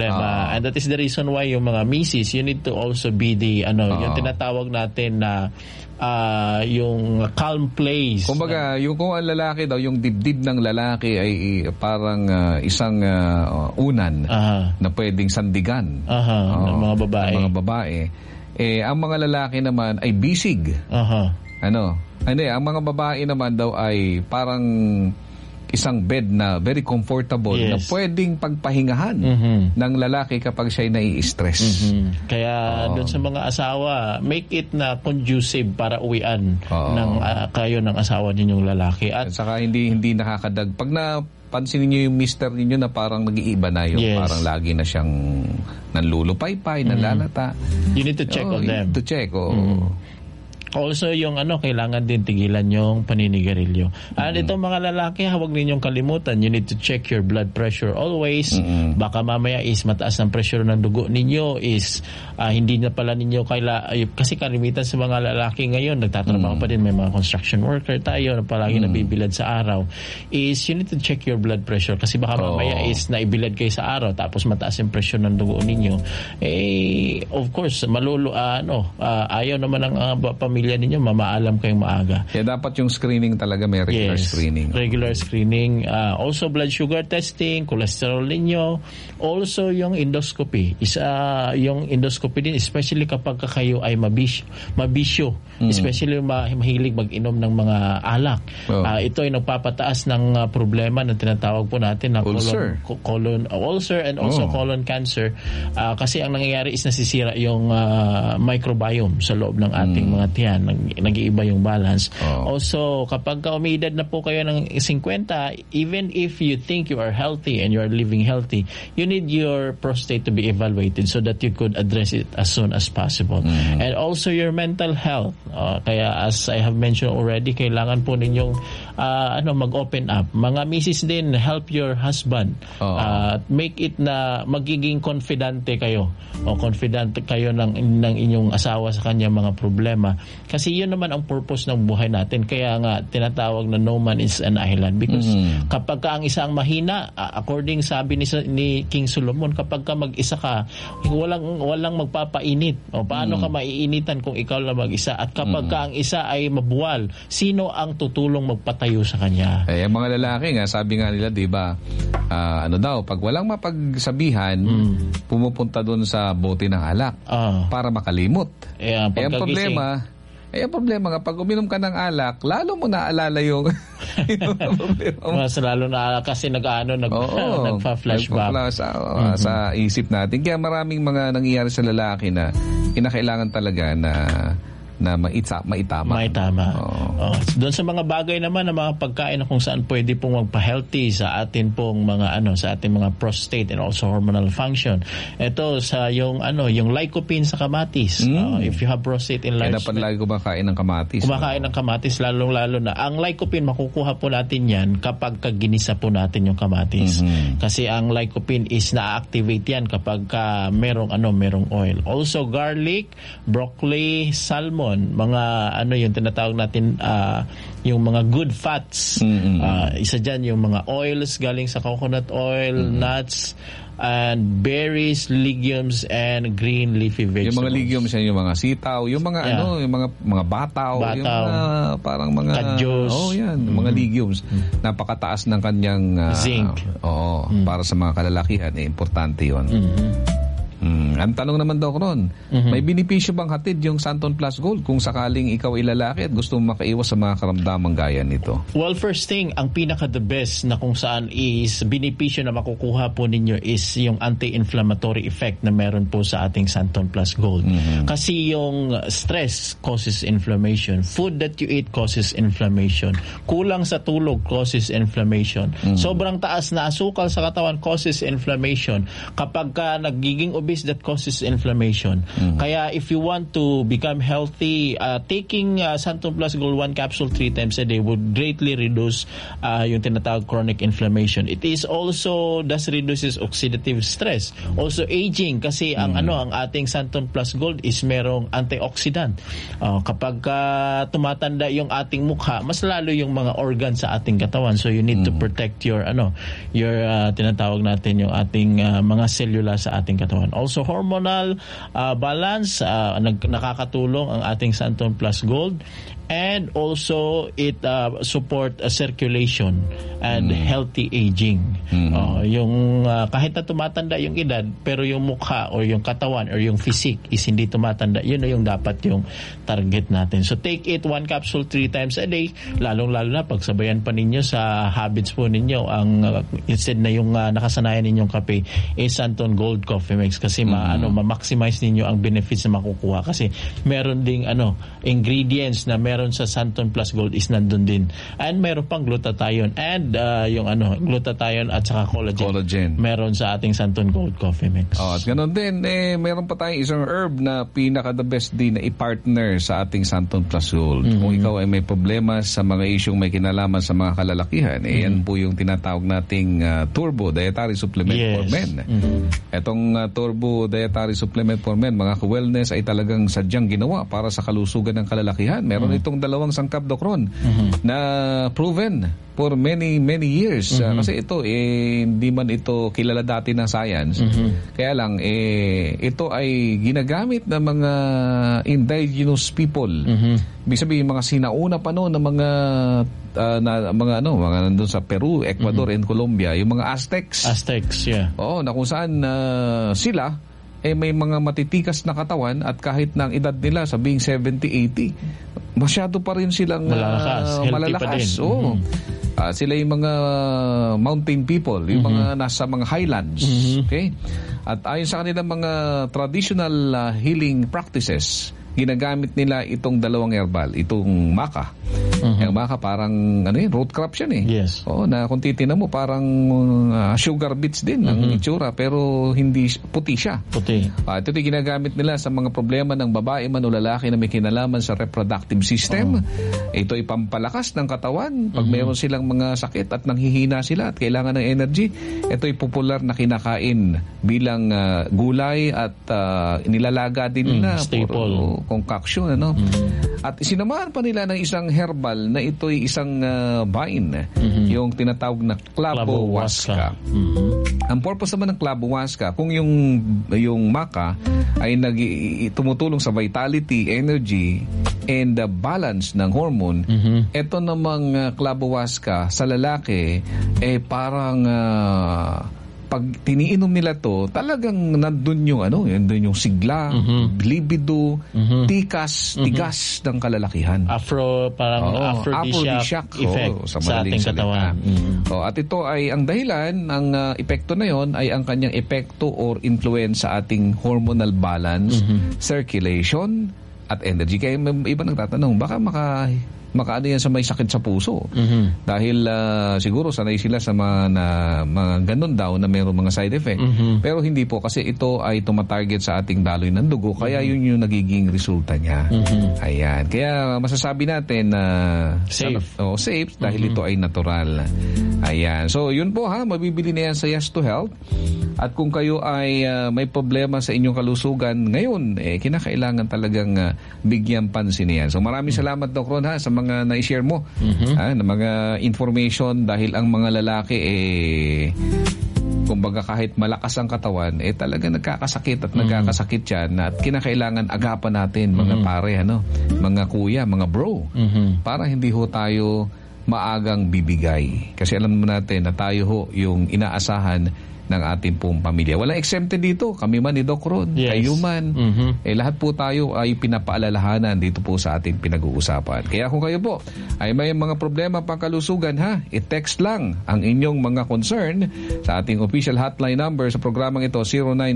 problema. And that is the reason why yung mga misis, you need to also be the yung tinatawag natin na yung calm place. Kumbaga, yung kung ang lalaki daw, yung dibdib ng lalaki ay parang isang unan na pwedeng sandigan ng mga babae. Ng mga babae. Ang mga lalaki naman ay bisig. Ang mga babae naman daw ay parang isang bed na very comfortable na pwedeng pagpahingahan ng lalaki kapag siya'y nai-stress. Kaya doon sa mga asawa, make it na conducive para uwian kayo ng asawa ninyong lalaki. At saka hindi nakakadag. Pag napansin niyo yung mister ninyo na parang nag-iiba na yung parang lagi na siyang nanlulupaypay, nanlalata. You need to check on them. To check, Also, yung kailangan din tigilan yung paninigarilyo. And itong mga lalaki, huwag ninyong kalimutan, you need to check your blood pressure always. Baka mamaya is mataas ng pressure ng dugo ninyo, is hindi na pala ninyo kasi kalimitan sa mga lalaki ngayon, nagtatrabaho pa din, may mga construction worker tayo na palagi nabibilad sa araw, is you need to check your blood pressure kasi baka mamaya is naibilad kayo sa araw tapos mataas yung pressure ng dugo ninyo. Of course, ayaw naman ng pamilya ninyo, mamaalam kayong maaga. Kaya dapat yung screening talaga may regular screening. Regular screening. Also blood sugar testing, cholesterol ninyo. Also yung endoscopy. Yung endoscopy din, especially kapag kayo ay mabisyo. Especially mahilig mag-inom ng mga alak. Ito ay nagpapataas ng problema na tinatawag po natin na colon ulcer and also colon cancer. Kasi ang nangyayari is nasisira yung microbiome sa loob ng ating mga tiyan. Nag-iiba yung balance. Also, kapag umiidad na po kayo ng 50, even if you think you are healthy and you are living healthy, you need your prostate to be evaluated so that you could address it as soon as possible. And also your mental health. Kaya as I have mentioned already, kailangan po ninyong mag-open up. Mga misis din, help your husband. Make it na magiging confidante kayo o confident kayo ng inyong asawa sa kanyang mga problema. Kasi yun naman ang purpose ng buhay natin. Kaya nga, tinatawag na no man is an island. Because kapag ka ang isa ang mahina, according sabi ni King Solomon, kapag ka mag-isa ka, walang magpapainit. O paano ka maiinitan kung ikaw lang mag-isa? At kapag ka ang isa ay mabuwal, sino ang tutulong magpatayo sa kanya? Ang mga lalaki nga, sabi nga nila, di ba, pag walang mapagsabihan, pumupunta doon sa bote ng alak para makalimot. Ang problema nga, pag uminom ka ng alak, lalo mo naalala yung problema. Mas lalo na kasi nagpa-flashback sa isip natin. Kaya maraming mga nangyayari sa lalaki na kinakailangan talaga na maitama. Doon sa mga bagay naman, na mga pagkain na kung saan pwede pong magpa-healthy sa atin pong sa ating mga prostate and also hormonal function. Ito sa yung lycopene sa kamatis. If you have prostate enlargement. Kaya dapat lagi kumakain ng kamatis. Kumakain ng kamatis, lalong-lalo na. Ang lycopene, makukuha po natin yan kapag ginisa po natin yung kamatis. Kasi ang lycopene is na-activate yan kapag merong oil. Also garlic, broccoli, salmon, mga yung tinatawag natin yung mga good fats. Isa dyan yung mga oils galing sa coconut oil, nuts, and berries, legumes, and green leafy vegetables. Yung mga legumes yan, yung mga sitaw, yung mga yung mga bataw, yung mga parang mga kadyos. Mga legumes. Napakataas ng kanyang zinc. Para sa mga kalalakihan, importante 'yon. Ang tanong naman daw ron, may benepisyo bang hatid yung Santon Plus Gold kung sakaling ikaw ilalaki at gusto mong makaiwas sa mga karamdamang gaya nito? Well, first thing, ang pinaka-the best na kung saan is benepisyo na makukuha po ninyo is yung anti-inflammatory effect na meron po sa ating Santon Plus Gold. Kasi yung stress causes inflammation. Food that you eat causes inflammation. Kulang sa tulog causes inflammation. Sobrang taas na asukal sa katawan causes inflammation. Kapag ka nagiging obese habits that causes inflammation. Kaya if you want to become healthy, taking Santon Plus Gold 1 capsule 3 times a day would greatly reduce yung tinatawag chronic inflammation. It is also thus reduces oxidative stress. Also aging kasi ang ating Santon Plus Gold is merong antioxidant. Kapag tumatanda yung ating mukha, mas lalo yung mga organs sa ating katawan. So you need to protect your tinatawag natin yung ating mga selula sa ating katawan. Also hormonal balance, nakakatulong ang ating Santon Plus Gold. And also it support circulation and healthy aging. Yung kahit na tumatanda yung edad pero yung mukha or yung katawan or yung physique is hindi tumatanda, yun na yung dapat yung target natin. So take it 1 capsule 3 times a day, lalong-lalo na pagsabayan pa ninyo sa habits po ninyo ang instead na yung nakasanayan ninyong kape Santon Gold Coffee Mix kasi ma-maximize ninyo ang benefits na makukuha kasi meron ding ingredients na meron sa Santon Plus Gold is nandun din. And meron pang glutathione and yung glutathione at saka collagen. Meron sa ating Santon Gold Coffee Mix. At ganoon din, meron pa tayong isang herb na pinaka the best din na i-partner sa ating Santon Plus Gold. Kung ikaw ay may problema sa mga isyong may kinalaman sa mga kalalakihan, yan po yung tinatawag nating Turbo Dietary Supplement for Men. Etong Turbo Dietary Supplement for Men, mga ka-wellness, ay talagang sadyang ginawa para sa kalusugan ng kalalakihan. Meron itong dalawang sangkap, Dokron, na proven for many years. Kasi ito, hindi man ito kilala dati ng science. Kaya lang, ito ay ginagamit ng mga indigenous people. Ibig sabihin, mga sinauna pa noon ng mga nandun sa Peru, Ecuador, and Colombia, yung mga Aztecs. Oo, na kung saan sila may mga matitikas na katawan at kahit na ang edad nila sabing 70, 80, masyado pa rin silang malalakas. Sila yung mga mountain people, yung mga nasa mga highlands. Okay? At ayon sa kanilang mga traditional healing practices, ginagamit nila itong dalawang herbal, itong maca. Yung maca parang root crop yan Yes. Na kung titingnan mo parang sugar beets din ang itsura pero hindi puti siya. Ito yung ginagamit nila sa mga problema ng babae man o lalaki na may kinalaman sa reproductive system. Ito ay pampalakas ng katawan pag mayroon silang mga sakit at nanghihina sila at kailangan ng energy. Ito ay popular na kinakain bilang gulay at nilalaga din nila. Staple. Concoction, At sinamahan pa nila ng isang herbal na ito'y isang vine, yung tinatawag na clavohuasca. Ang purpose naman ng clavohuasca, kung yung maca ay tumutulong sa vitality, energy, and balance ng hormone, ito namang clavohuasca sa lalaki parang pag tiniinom nila to, talagang nandun yung sigla, libido, tigas ng kalalakihan. Aphrodisiac effect sa ating katawan. At ito ay ang dahilan, ang epekto na yon ay ang kanyang epekto or influence sa ating hormonal balance, circulation, at energy. Kaya iba nagtatanong, baka makaano yan sa may sakit sa puso. Dahil siguro sanay sila sa mga ganun daw na mayroong mga side effect. Pero hindi po kasi ito ay tumatarget sa ating daloy ng dugo kaya yun yung nagiging resulta niya. Ayan. Kaya masasabi natin na safe dahil ito ay natural. Ayan. So yun po mabibili na yan sa Yes to Health. At kung kayo ay may problema sa inyong kalusugan ngayon, kinakailangan talagang bigyan pansin yan. So maraming salamat Doc Ron sa mga na-share mo na mga information dahil ang mga lalaki kumbaga kahit malakas ang katawan talaga nagkakasakit at nagkakasakit yan at kinakailangan agapan natin mga pare mga kuya, mga bro para hindi ho tayo maagang bibigay kasi alam mo natin na tayo ho yung inaasahan ng ating pong pamilya. Walang exempted dito. Kami man ni Doc Ron, kayo man. Lahat po tayo ay pinapaalalahanan dito po sa ating pinag-uusapan. Kaya kung kayo po ay may mga problema pang kalusugan, i-text lang ang inyong mga concern sa ating official hotline number sa programang ito,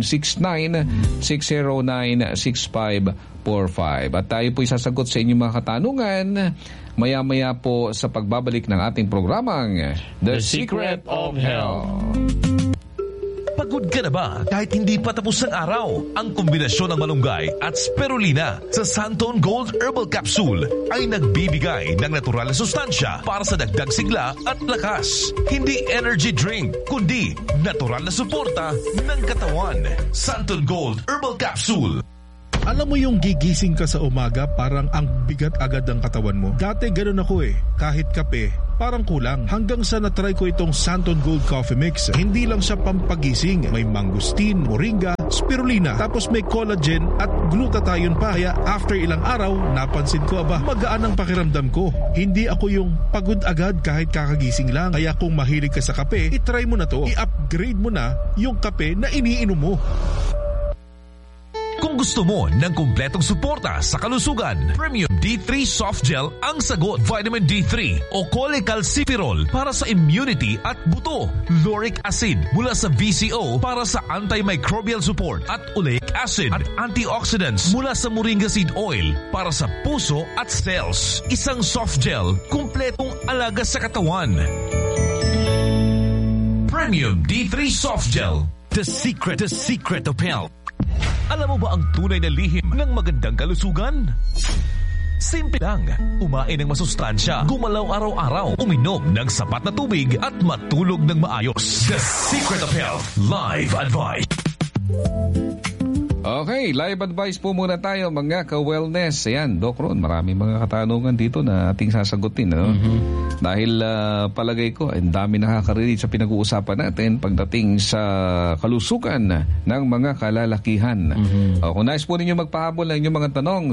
0969-609-6545. At tayo po isasagot sa inyong mga katanungan maya-maya po sa pagbabalik ng ating programang The Secret of Health. Pagod ka na ba kahit hindi pa tapos ang araw? Ang kombinasyon ng malunggay at spirulina sa Santon Gold Herbal Capsule ay nagbibigay ng natural na sustansya para sa dagdag sigla at lakas. Hindi energy drink, kundi natural na suporta ng katawan. Santon Gold Herbal Capsule. Alam mo yung gigising ka sa umaga, parang ang bigat agad ng katawan mo. Dati ganun ako kahit kape, parang kulang. Hanggang sa natry ko itong Santon Gold Coffee Mix. Hindi lang siya pampagising. May mangustin, moringa, spirulina, tapos may collagen at glutathione pa. Kaya after ilang araw, napansin ko magaan ang pakiramdam ko. Hindi ako yung pagod agad kahit kakagising lang. Kaya kung mahilig ka sa kape, itry mo na to. I-upgrade mo na yung kape na iniinom mo. Kung gusto mo ng kumpletong suporta sa kalusugan, Premium D3 Soft Gel ang sagot. Vitamin D3 o cholecalciferol para sa immunity at buto. Lauric acid mula sa VCO para sa antimicrobial support at oleic acid at antioxidants mula sa moringa seed oil para sa puso at cells. Isang soft gel, kumpletong alaga sa katawan. Premium D3 Soft Gel. The secret of health. Alam mo ba ang tunay na lihim ng magandang kalusugan? Simple lang. Kumain ng masustansya, gumalaw araw-araw, uminom ng sapat na tubig at matulog ng maayos. The Secret of Health Live Advice. Okay, live advice po muna tayo mga ka-wellness. Ayan, Doc Ron, maraming mga katanungan dito na ating sasagutin. No? Dahil palagay ko, ang dami nakaka-relate sa pinag-uusapan natin pagdating sa kalusugan ng mga kalalakihan. Kung nais po ninyo magpahabol ng inyong mga tanong,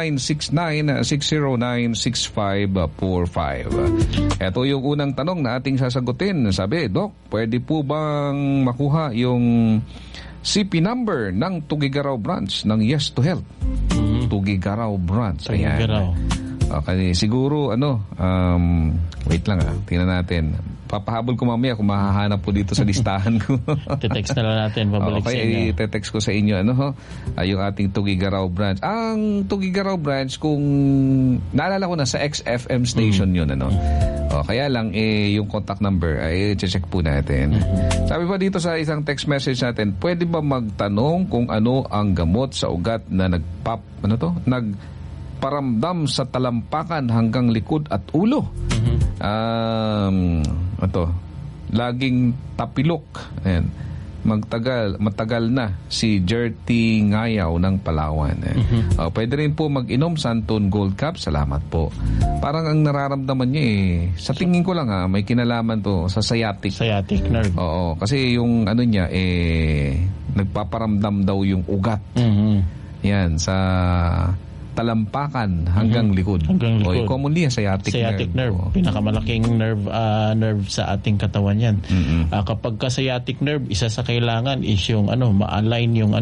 0969-609-6545. Ito yung unang tanong na ating sasagutin. Sabi, Doc, pwede po bang makuha yung CP number ng Tugigaraw branch ng Yes to Health? Tugigaraw branch. Ayan. Okay, siguro wait lang tingnan natin. Papahabol ko mamaya kung mahahanap po dito sa listahan ko. Te-text na lang natin pabalik sa inyo. Okay, te-text ko sa inyo yung ating Tugigaraw branch. Ang Tugigaraw branch, kung naalala ko na sa XFM station yun kaya lang yung contact number ay check po natin. Sabi pa dito sa isang text message natin, pwede ba magtanong kung ano ang gamot sa ugat na nagparamdam sa talampakan hanggang likod at ulo? Laging tapilok. Ayan. Matagal na si Jerty Ngayaw ng Palawan. Pwede rin po mag-inom Santon Gold Cup. Salamat po. Parang ang nararamdaman niya sa tingin ko lang may kinalaman to sa sciatic nerve. Oo, kasi yung niya nagpaparamdam daw yung ugat. Yan sa talampakan hanggang likod. Commonly sciatic nerve. Pinakamalaking nerve sa ating katawan yan. Kapag ka sciatic nerve, isa sa kailangan is yung ma-align yung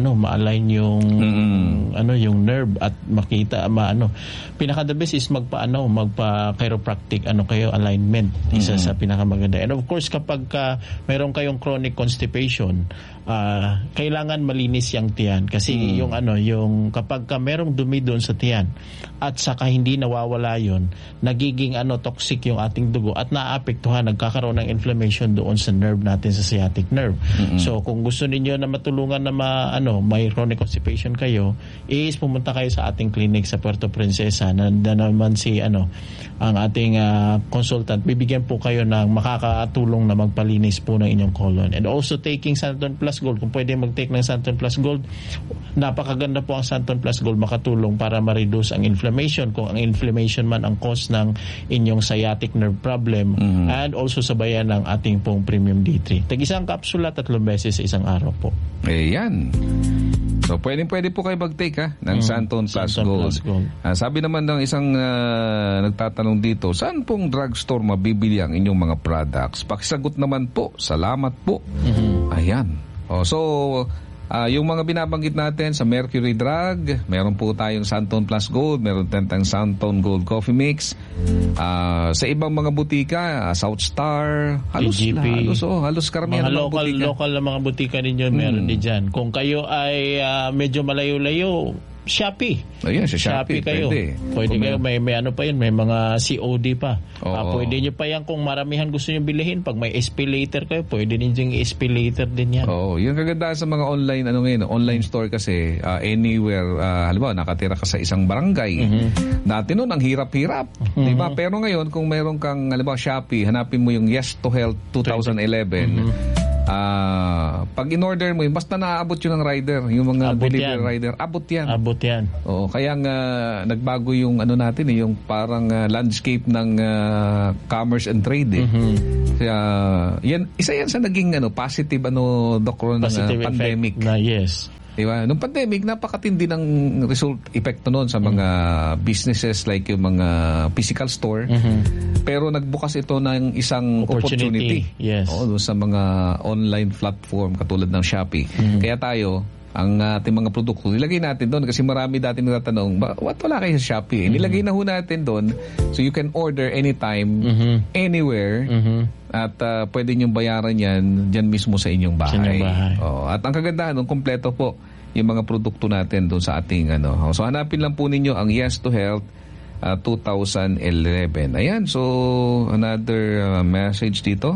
yung nerve at makita pinaka the best is magpa chiropractic alignment. Isa sa pinakamaganda. And of course, kapag mayroon kayong chronic constipation, kailangan malinis yung tiyan kasi yung kapag ka merong dumi doon sa tiyan at saka hindi nawawala yon, nagiging toxic yung ating dugo at naaapektuhan, nagkakaroon ng inflammation doon sa nerve natin, sa sciatic nerve. So kung gusto niyo na matulungan na may chronic constipation kayo, is pumunta kayo sa ating clinic sa Puerto Princesa na naman ang ating consultant. Bibigyan po kayo ng makakatulong na magpalinis po ng inyong colon. And also taking Santon Plus Gold. Kung pwede mag-take ng Santon Plus Gold, napakaganda po ang Santon Plus Gold, makatulong para ma-reduce ang inflammation, kung ang inflammation man ang cause ng inyong sciatic nerve problem, and also sabayan ng ating pong Premium D3. Tag-isang kapsula 3 beses sa isang araw po. Ayan. So pwede po kayo mag-take ng Santon Plus Gold. Sabi naman ng isang nagtatanong dito, saan pong drugstore mabibili ang inyong mga products? Pakisagot naman po. Salamat po. Ayan. Yung mga binabanggit natin sa Mercury Drug, meron po tayong Santon Plus Gold, meron tayong Santon Gold Coffee Mix. Sa ibang mga butika, South Star, halos karamihan ng mga butika. Local na mga butika ninyo meron din dyan. Kung kayo ay medyo malayo-layo, Shopee. Ayan, sa Shopee kayo. Pwede kayo, may ano pa yun, may mga COD pa. Pwede nyo pa yan kung maramihan gusto nyo bilihin. Pag may SP later kayo, pwede ninyo yung SP later din yan. Yung kagandahan sa mga online, online store kasi, anywhere, halimbawa, nakatira ka sa isang barangay. Dati noon, ang hirap-hirap. Diba? Pero ngayon, kung meron kang, halimbawa, Shopee, hanapin mo yung Yes to Health 2011. Pag in-order mo yun, basta naaabot yun ng rider, yung mga delivery rider, abot yan. Oo, kaya nga nagbago yung natin, yung parang landscape ng commerce and trade. Kaya yan, isa yan sa naging positive Dokron ng pandemic. Yes. Diba? Nung pandemic, napakatindi ng epekto noon sa mga businesses like yung mga physical store. Pero nagbukas ito ng isang opportunity. Yes. Doon sa mga online platform katulad ng Shopee. Kaya tayo, ang ating mga produkto, nilagay natin doon kasi marami dati nagtatanong, wala kayo sa Shopee? Nilagay na ho natin doon so you can order anytime, anywhere, at pwede niyong bayaran yan dyan mismo sa inyong bahay. At ang kagandahan, kompleto po yung mga produkto natin doon sa ating So hanapin lang po ninyo ang Yes to Health 2011. Ayan, so another message dito.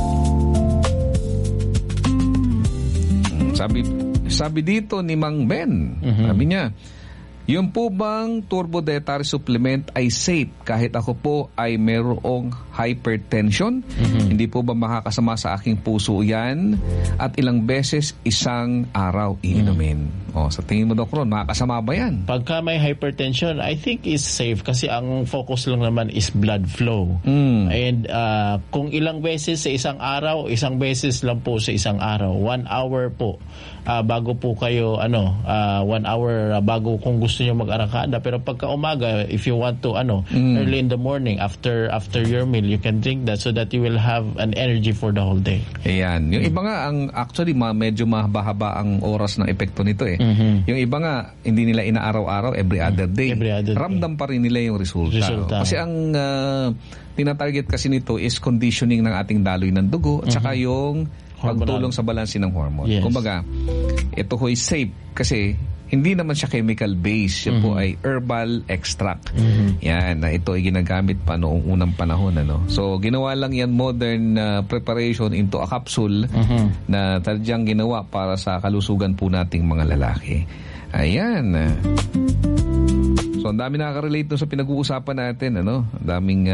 Sabi dito ni Mang Ben, sabi niya, yung po bang turbo dietary supplement ay safe kahit ako po ay merong hypertension? Hindi po ba makakasama sa aking puso yan? At ilang beses isang araw iinumin? Sa tingin mo, Doc Ron, makakasama ba yan? Pagka may hypertension, I think is safe kasi ang focus lang naman is blood flow. And kung ilang beses sa isang araw, isang beses lang po sa isang araw. 1 hour po bago po kayo 1 hour bago kung gusto niyo mag-arakada. Pero pagka umaga, if you want to early in the morning after your meal, you can drink that so that you will have an energy for the whole day. Ayan. Yung iba nga, actually medyo mahaba ang oras ng epekto nito Yung iba nga, hindi nila inaaraw-araw, every other day. Ramdam pa rin nila yung resulta. Kasi ang tinatarget kasi nito is conditioning ng ating daloy ng dugo at saka yung pagtulong sa balanse ng hormone. Kumbaga, ito ho is safe kasi hindi naman siya chemical based. Siya po ay herbal extract. Yan, ito ay ginagamit pa noong unang panahon. So, ginawa lang yan modern preparation into a capsule na tadyang ginawa para sa kalusugan po nating mga lalaki. Ayan. So, ang dami nakaka-relate sa pinag-uusapan natin. Ang daming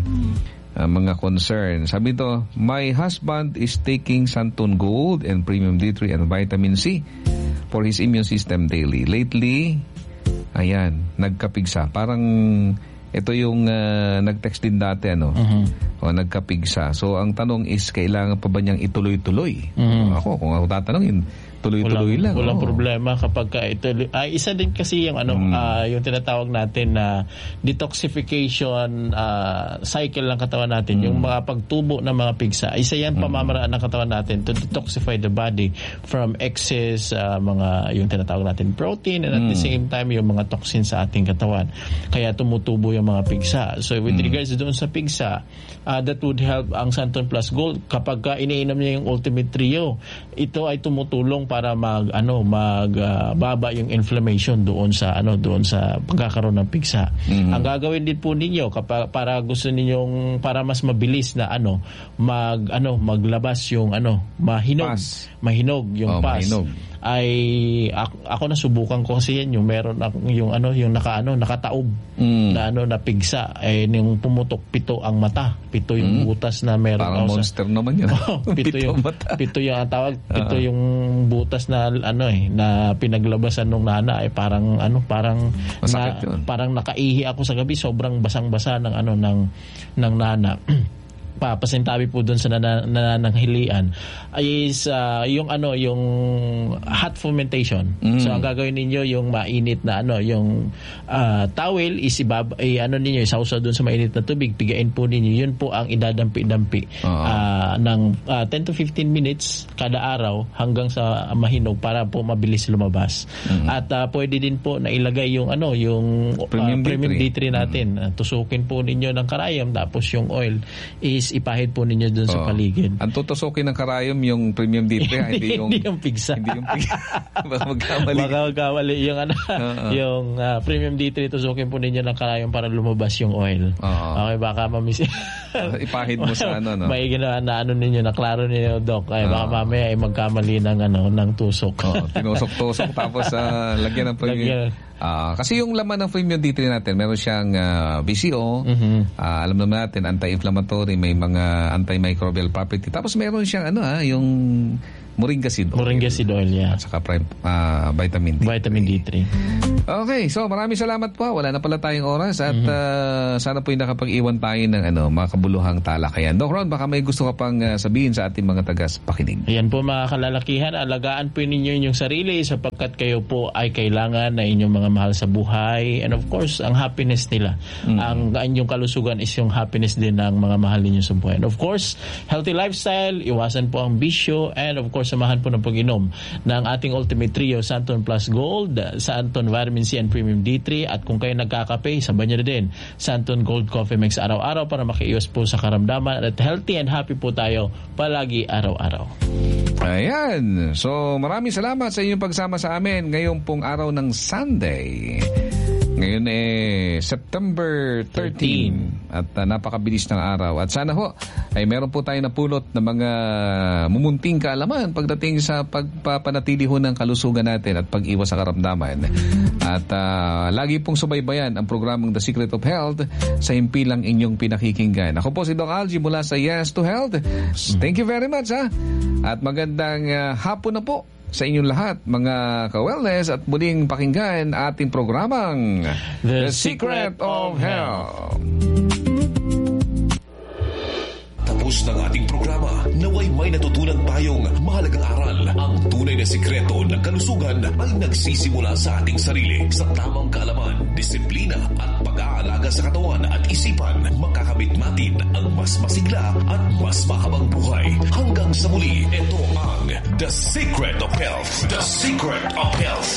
mga concern. Sabi ito, my husband is taking Santon Gold and Premium D3 and Vitamin C for his immune system daily. Lately, nagkapigsa. Parang ito yung nag-text din dati, nagkapigsa. So, ang tanong is, kailangan pa ba niyang ituloy-tuloy? Kung ako tatanungin, tuloy-tuloy lang. Walang problema kapag ituloy. Isa din kasi yung yung tinatawag natin na detoxification cycle ng katawan natin, yung mga pagtubo ng mga pigsa. Isa yan pamamaraan ng katawan natin to detoxify the body from excess mga yung tinatawag natin protein and at the same time yung mga toxins sa ating katawan. Kaya tumutubo yung mga pigsa. So with regards doon sa pigsa, that would help ang Santon Plus Gold kapag iniinom niya yung Ultimate Trio. Ito ay tumutulong para magbaba yung inflammation doon sa pagkakaroon ng pigsa. Ang gagawin din po ninyo kapag para gusto ninyong para mas mabilis na maglabas yung mahinog yung pus. Ay ako nasubukan ko kasi yan yung meron yung nakataob na pigsa yung pumutok 7 ang mata, 7 yung butas na meron. Parang monster naman yun. 7 yung ang tawag, 7 yung butas na na pinaglabasan ng nana ay parang parang nakaihi ako sa gabi, sobrang basang-basa ng nana. Papasintabi po doon sa nanananghilian is yung hot fermentation. So ang gagawin ninyo yung mainit na yung towel is ninyo isawsaw doon sa mainit na tubig, pigain po ninyo, yun po ang idadampi-dampi ng 10 to 15 minutes kada araw hanggang sa mahinog para po mabilis lumabas. At pwede din po na ilagay yung Premium D3 natin. Tusukin po ninyo ng karayom tapos yung oil is is ipahid po ninyo dun sa paligid. Ang tutusukin ng karayom yung Premium D3, hindi yung pigsa. Hindi yung pigsa. Baka magkamali yung yung Premium D3 tusukin po ninyo ng karayom para lumabas yung oil. Okay, baka ipahid mo sa no? May ginawa na ninyo, na klaro ninyo, Doc. Ay, baka mamaya ay magkamali ng tusok. Tinusok-tusok tapos lagyan ng Premium. Kasi yung laman ng Premium D3 natin, meron siyang BCO, alam naman natin, anti-inflammatory, may mga antimicrobial property. Tapos meron siyang yung Moringa seed oil. Moringa seed oil, yeah. At saka vitamin D3. Vitamin D3. Okay, so maraming salamat po. Wala na pala tayong oras at sana po yung nakapag-iwan tayo ng mga kabuluhang talakayan. Doc Ron, baka may gusto ka pang sabihin sa ating mga tagas-pakinig. Ayan po mga kalalakihan, alagaan po ninyo inyong sarili sapagkat kayo po ay kailangan na inyong mga mahal sa buhay, and of course, ang happiness nila. Ang inyong kalusugan is yung happiness din ng mga mahal ninyo sa buhay. And of course, healthy lifestyle, iwasan po ang bisyo, and of course, samahan po ng pag-inom ng ating Ultimate Trio, Santon Plus Gold, Santon Vitamin C and Premium D3, at kung kayo nagkakape, sabayan nyo na din Santon Gold Coffee Mix araw-araw para makiiwas po sa karamdaman at healthy and happy po tayo palagi araw-araw. Ayan. So, maraming salamat sa inyong pagsama sa amin ngayong pong araw ng Sunday. Ngayon September 13 at napakabilis ng araw. At sana ho ay meron po tayo napulot na mga mumunting kaalaman pagdating sa pagpapanatili ho ng kalusugan natin at pag-iwas sa karamdaman. At lagi pong subaybayan ang programang The Secret of Health sa himpilang inyong pinakikinggan. Ako po si Doc Algie mula sa Yes to Health. Thank you very much at magandang hapon na po sa inyong lahat, mga ka-wellness, at muling pakinggan ating programang The Secret of Health. Tapos ng ating programa, naway may natutunan tayong mahalagang aral. Ang tunay na sikreto ng kalusugan ay nagsisimula sa ating sarili. Sa tamang kaalaman, disiplina at pag-aalaga sa katawan at isipan, makakamit natin ang mas masigla at mas mahabang buhay. Hanggang sa muli, ito ang The Secret of Health. The Secret of Health.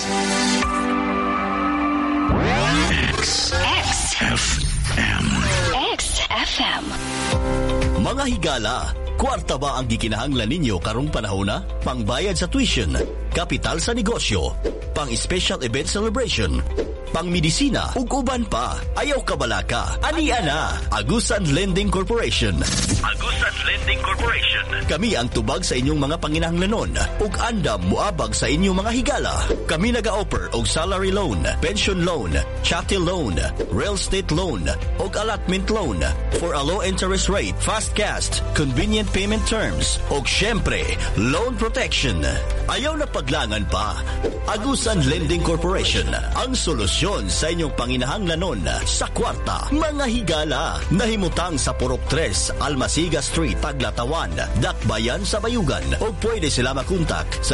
XFM. XFM. Mga higala, kwarta ba ang gikinahanglan ninyo karong panahon na? Pangbayad sa tuition, kapital sa negosyo, pang-special event celebration, pang-medisina, ug uban pa. Ayaw kabalaka. Ania na, Agusan Lending Corporation. Agusan Lending Corporation. Kami ang tubag sa inyong mga panginahanglanon ug andam muabag sa inyong mga higala. Kami naga-offer og salary loan, pension loan, chattel loan, real estate loan ug allotment loan for a low interest rate, fast cash, convenient payment terms ug syempre, loan protection. Ayaw na paglangan pa. Agusan Lending Corporation, ang solusyon sa inyong panginahanglanon sa kwarta. Mga higala, nahimutang sa Purok 3, Almasiga Street, Taglatawan, Dakbayan sa Bayugan. O pwede sila makontak sa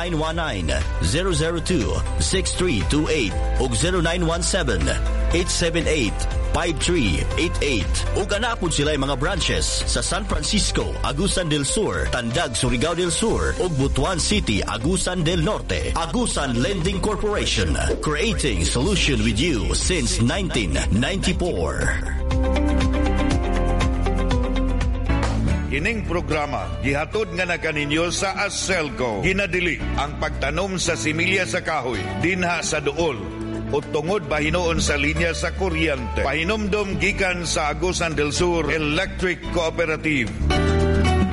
0919-002-6328 o 0917-878-5388. O ganapon sila yung mga branches sa San Francisco, Agusan del Sur, Tandag, Surigao del Sur o Butuan City, Agusan del Norte. Agusan Lending Corporation, creating solution with you since 1994. Ining programa gihatod nga na kaninyo sa Aselco. Ginadili ang pagtanom sa similya sa kahoy dinha sa duol o tungod bahinoon sa linya sa kuryente. Pahinomdom gikan sa Agusan del Sur Electric Cooperative.